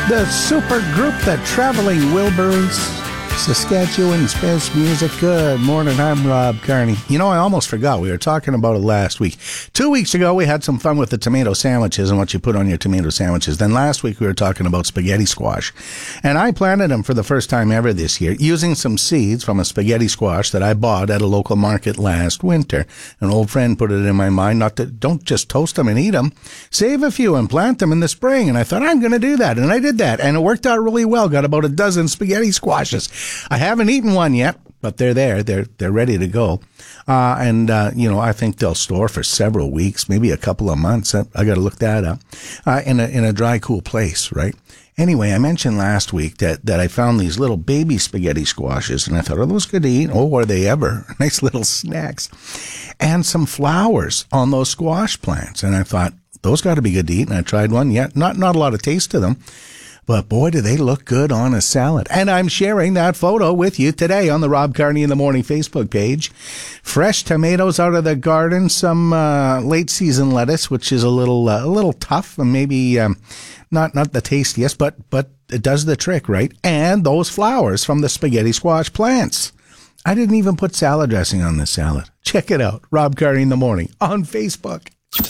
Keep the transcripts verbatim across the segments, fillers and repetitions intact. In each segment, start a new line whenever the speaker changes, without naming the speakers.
The super group, the Traveling Wilburys, Saskatchewan's best music. Good morning, I'm Rob Carney. You know, I almost forgot. We were talking about it last week. Two weeks ago, we had some fun with the tomato sandwiches and what you put on your tomato sandwiches. Then last week, we were talking about spaghetti squash. And I planted them for the first time ever this year, using some seeds from a spaghetti squash that I bought at a local market last winter. An old friend put it in my mind, not to, don't just toast them and eat them. Save a few and plant them in the spring. And I thought, I'm going to do that. And I did that. And it worked out really well. Got about a dozen spaghetti squashes. I haven't eaten one yet, but they're there. They're they're ready to go. Uh, and, uh, you know, I think they'll store for several weeks, maybe a couple of months. I, I got to look that up. Uh, in a in a dry, cool place, right? Anyway, I mentioned last week that, that I found these little baby spaghetti squashes, and I thought, are those good to eat? Oh, are they ever? Nice little snacks. And some flowers on those squash plants. And I thought, those got to be good to eat. And I tried one. Yeah, not, not a lot of taste to them. But boy, do they look good on a salad. And I'm sharing that photo with you today on the Rob Carney in the Morning Facebook page. Fresh tomatoes out of the garden, some uh, late season lettuce, which is a little uh, a little tough and maybe um, not not the tastiest, but but it does the trick, right? And those flowers from the spaghetti squash plants. I didn't even put salad dressing on this salad. Check it out, Rob Carney in the Morning on Facebook.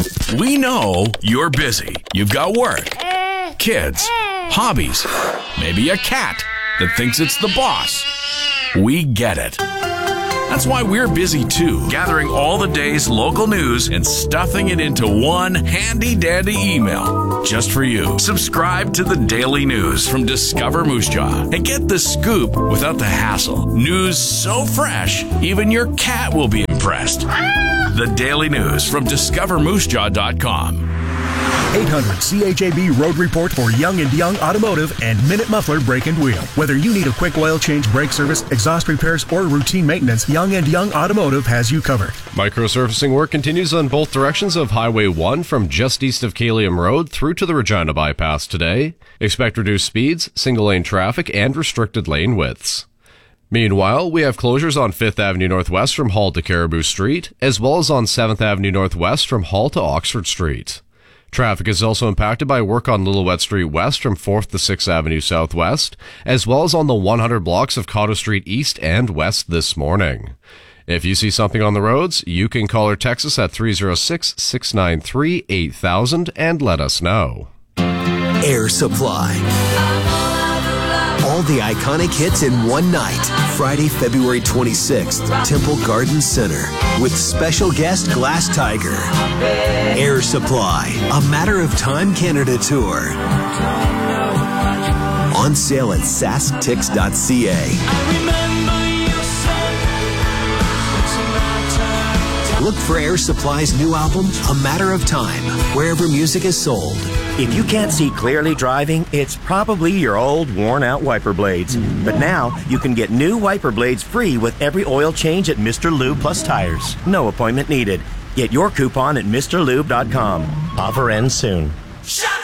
We know you're busy. You've got work, kids, hobbies, maybe a cat that thinks it's the boss. We get it. That's why we're busy too, gathering all the day's local news and stuffing it into one handy-dandy email just for you. Subscribe to the Daily News from Discover Moose Jaw and get the scoop without the hassle. News so fresh, even your cat will be impressed. The Daily News from discover moose jaw dot com.
eight hundred C H A B Road Report for Young and Young Automotive and Minute Muffler Brake and Wheel. Whether you need a quick oil change, brake service, exhaust repairs, or routine maintenance, Young and Young Automotive has you covered.
Microsurfacing work continues on both directions of Highway one from just east of Kalium Road through to the Regina Bypass today. Expect reduced speeds, single-lane traffic, and restricted lane widths. Meanwhile, we have closures on fifth Avenue Northwest from Hull to Caribou Street, as well as on seventh Avenue Northwest from Hull to Oxford Street. Traffic is also impacted by work on Lillooet Street West from fourth to sixth Avenue Southwest, as well as on the one hundred blocks of Cotto Street East and West this morning. If you see something on the roads, you can call or text us at three oh six, six nine three, eight thousand and let us know.
Air Supply. All the iconic hits in one night. Friday, February twenty-sixth, Temple Garden Center. With special guest Glass Tiger. Air Supply, A Matter of Time Canada Tour. On sale at sask tix dot c a. Look for Air Supply's new album, A Matter of Time, wherever music is sold.
If you can't see clearly driving, it's probably your old, worn-out wiper blades. But now, you can get new wiper blades free with every oil change at Mister Lube Plus Tires. No appointment needed. Get your coupon at Mr Lube dot com. Offer ends soon.